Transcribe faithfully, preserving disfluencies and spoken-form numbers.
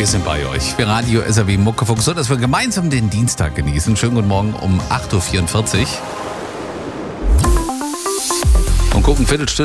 Wir sind bei euch für Radio S R W Muckefuchs, so dass wir gemeinsam den Dienstag genießen. Schönen guten Morgen um acht Uhr vierundvierzig. Und gucken Viertelstunde